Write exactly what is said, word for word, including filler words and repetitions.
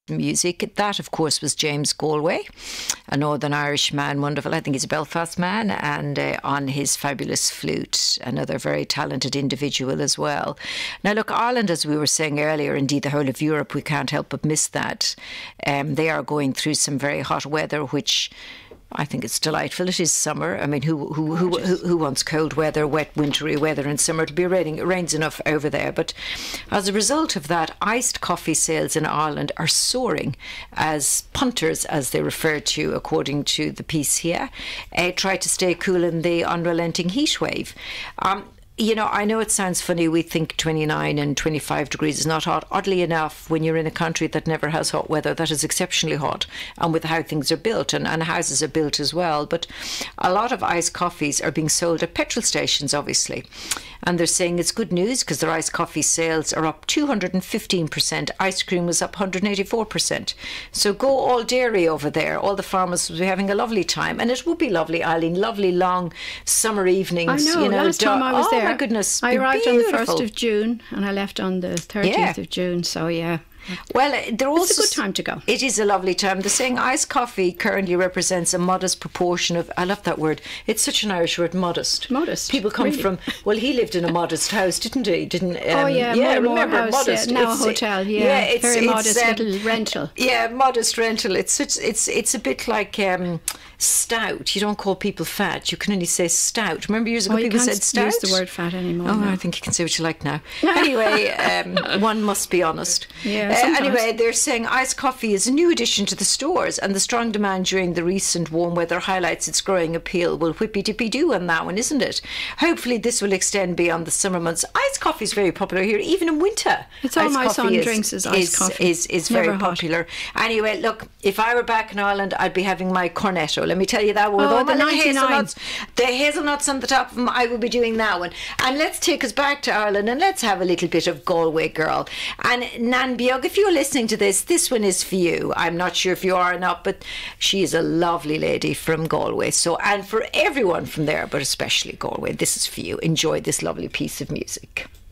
music. That, of course, was James Galway, a Northern Irish man, wonderful. I think he's a Belfast man, and uh, on his fabulous flute, another very talented individual as well. Now, look, Ireland, as we were saying earlier, indeed the whole of Europe, we can't help but miss that. Um, they are going through some very hot weather, which I think it's delightful. It is summer. I mean, who who who who, who wants cold weather, wet, wintry weather in summer? It'll be raining. It rains enough over there. But as a result of that, iced coffee sales in Ireland are soaring as punters, as they refer to, according to the piece here, uh, try to stay cool in the unrelenting heat wave. Um, You know, I know it sounds funny. We think twenty-nine and twenty-five degrees is not hot. Oddly enough, when you're in a country that never has hot weather, that is exceptionally hot. And with how things are built, and, and houses are built as well. But a lot of iced coffees are being sold at petrol stations, obviously. And they're saying it's good news because their iced coffee sales are up two hundred fifteen percent. Ice cream was up one hundred eighty-four percent. So go all dairy over there. All the farmers will be having a lovely time. And it would be lovely, Eileen. Lovely long summer evenings. I know, you know last time I was oh, there. Oh my goodness. I arrived beautiful. on the first of June and I left on the thirtieth yeah. of June, so yeah. Well, they're also, it's a good time to go. It is a lovely time. They're saying iced coffee currently represents a modest proportion of, I love that word, it's such an Irish word, modest. Modest. People come really. from, well, he lived in a modest house, didn't he? Didn't? Um, oh yeah, yeah, Moore remember, House, modest. Yeah, now it's, a hotel, yeah. yeah it's, Very it's, modest um, little rental. Yeah, modest rental. It's such, it's it's a bit like um, stout. You don't call people fat. You can only say stout. Remember years ago oh, people you said can't stout? use the word fat anymore. Oh, no. I think you can say what you like now. Anyway, um, one must be honest. Yeah, uh, anyway, they're saying iced coffee is a new addition to the stores, and the strong demand during the recent warm weather highlights its growing appeal. Well, whippy-dippy-doo on that one, isn't it? Hopefully this will extend beyond the summer months. Iced coffee is very popular here, even in winter. It's all iced my son is, drinks is iced is, coffee. Is, is very Never popular. Hot. Anyway, look, if I were back in Ireland, I'd be having my cornetto. Let me tell you that one. With oh, all the my little hazelnuts, the hazelnuts on the top of them, I will be doing that one. And let's take us back to Ireland and let's have a little bit of Galway Girl. And Nan Beag, if you're listening to this, this one is for you. I'm not sure if you are or not, but she is a lovely lady from Galway. So, and for everyone from there, but especially Galway, this is for you. Enjoy this lovely piece of music.